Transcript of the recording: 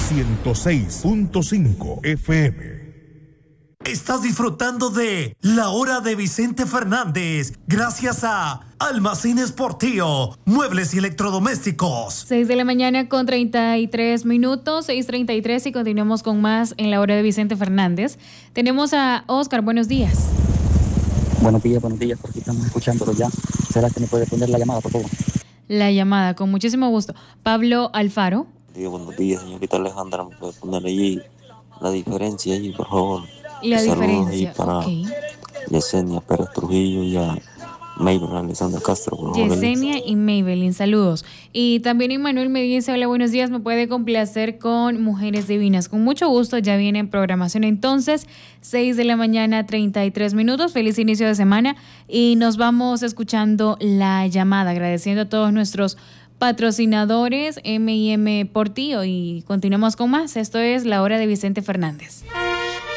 106.5 FM. Estás disfrutando de La Hora de Vicente Fernández, gracias a Almacenes Portillo, muebles y electrodomésticos. 6 de la mañana con 33 minutos, 6:33, y continuamos con más en La Hora de Vicente Fernández. Tenemos a Oscar, buenos días. Buenos días, por aquí estamos escuchándolo ya. ¿Será que me puede poner la llamada, por favor? La llamada, con muchísimo gusto. Pablo Alfaro. Buenos días, señorita Alejandra, ¿me puede poner allí la diferencia allí, por favor? La diferencia, para Yesenia Pérez Trujillo y a Maybelline Alexandra Castro, por favor. Yesenia y Maybelline, saludos. Y también Emmanuel me dice, hola, buenos días, me puede complacer con Mujeres Divinas. Con mucho gusto, ya viene en programación entonces, 6 de la mañana, 33 minutos, feliz inicio de semana, y nos vamos escuchando la llamada, agradeciendo a todos nuestros patrocinadores, M&M Portillo, y continuamos con más. Esto es La Hora de Vicente Fernández.